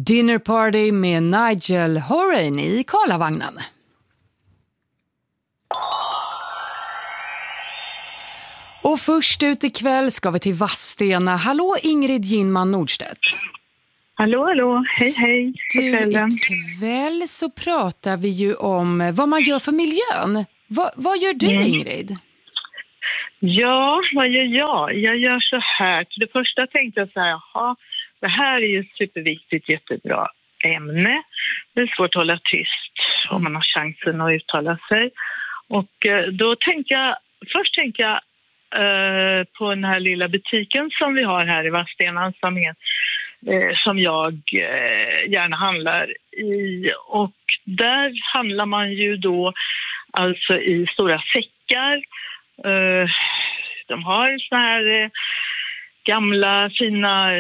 Dinner Party med Nigel Horan i Karlavagnen. Och först ut ikväll ska vi till Vadstena. Hallå Ingrid Ginman Nordstedt. Hallå, hej. Du, ikväll så pratar vi ju om vad man gör för miljön. Vad gör du Ingrid? Ja, vad gör jag? Jag gör så här. För det första tänkte jag så här, det här är ju superviktigt, jättebra ämne. Det är svårt att hålla tyst om man har chansen att uttala sig. Och då tänkte jag på den här lilla butiken som vi har här i Vadstena som jag gärna handlar i. Och där handlar man ju då alltså i stora säckar. De har såna här gamla fina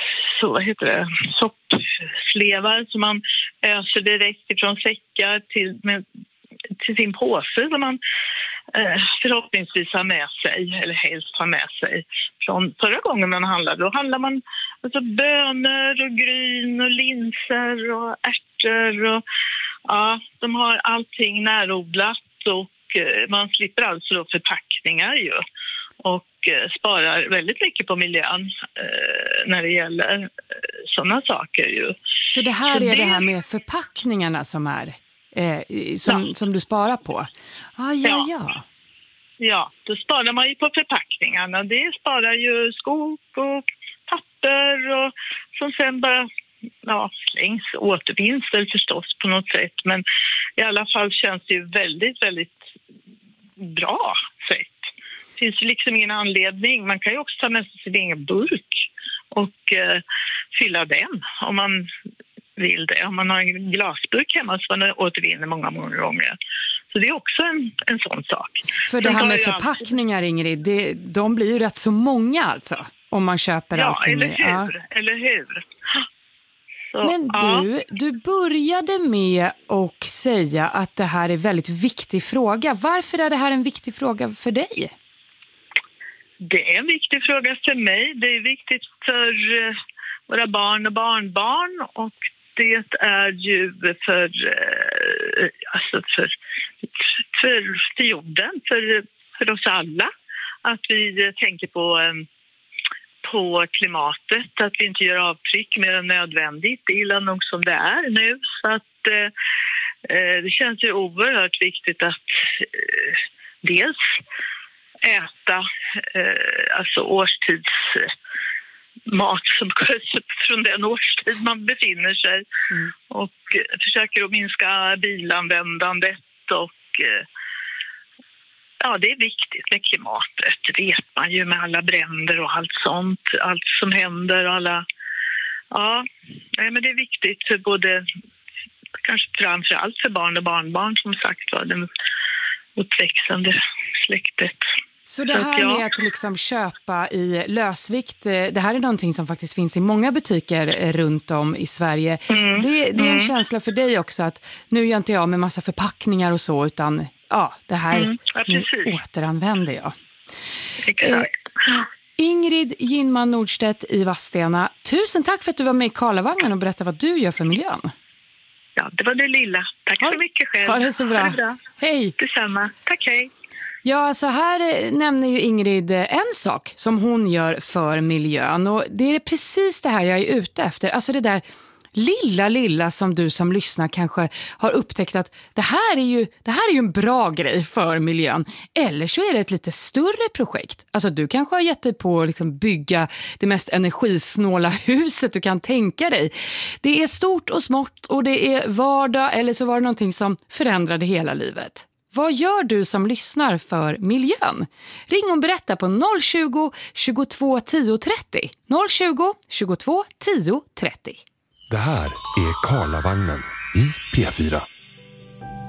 soppslevar som man öser direkt ifrån säckar till sin påse som man förhoppningsvis har med sig, eller helst har med sig från förra gången man handlade. Då handlar man alltså bönor och gryn och linser och ärtor och de har allting närodlat och man slipper alltså då förpackningar ju och sparar väldigt mycket på miljön när det gäller sådana saker ju. Så det här är det här med förpackningarna som är som du sparar på? Ja. Ja, då sparar man ju på förpackningarna. Det sparar ju skog och papper och som sen bara slängs, återvinns väl förstås på något sätt. Men i alla fall känns det ju väldigt, väldigt bra sätt. Det finns ju liksom ingen anledning. Man kan ju också ta med sig sin egen burk och fylla den om man vill det. Om man har en glasburk hemma så man återvinner många gånger. Så det är också en sån sak. För det här med förpackningar, Ingrid, de blir ju rätt så många alltså, om man köper allting. Eller hur? Så, men du började med att säga att det här är en väldigt viktig fråga. Varför är det här en viktig fråga för dig? Det är en viktig fråga för mig. Det är viktigt för våra barn och barnbarn och det är ju för jorden, för oss alla. Att vi tänker på klimatet, att vi inte gör avtryck mer än nödvändigt. Det är illa nog som det är nu. Så att det känns ju oerhört viktigt att dels äta alltså årstidsmat som från den årstid man befinner sig och försöker att minska bilanvändandet och det är viktigt med klimatet. Det vet man ju med alla bränder och allt sånt, allt som händer och men det är viktigt för både, kanske framförallt för barn och barnbarn som sagt var, det uppväxande släktet. Så det här med att liksom köpa i lösvikt, det här är någonting som faktiskt finns i många butiker runt om i Sverige. Det är en känsla för dig också att nu gör inte jag med massa förpackningar och så, utan det här återanvänder jag. Exakt. Ingrid Ginman Nordstedt i Vadstena, tusen tack för att du var med i Karlavagnen och berättade vad du gör för miljön. Ja, det var det lilla. Tack så mycket själv. Ha det så bra. Hej. Detsamma. Tack, hej. Ja, så här nämner ju Ingrid en sak som hon gör för miljön. Och det är precis det här jag är ute efter. Alltså det där lilla som du som lyssnar kanske har upptäckt att det här är ju en bra grej för miljön. Eller så är det ett lite större projekt. Alltså du kanske har gett dig på att liksom bygga det mest energisnåla huset du kan tänka dig. Det är stort och smått och det är vardag, eller så var det någonting som förändrade hela livet. Vad gör du som lyssnar för miljön? Ring och berätta på 020 22 10 30. 020 22 10 30. Det här är Karlavagnen i P4.